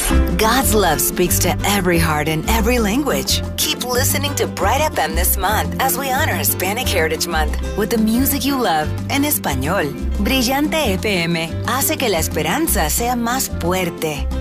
God's love speaks to every heart in every language. Keep listening to Bright FM this month as we honor Hispanic Heritage Month with the music you love en español. Brillante FM hace que la esperanza sea más fuerte.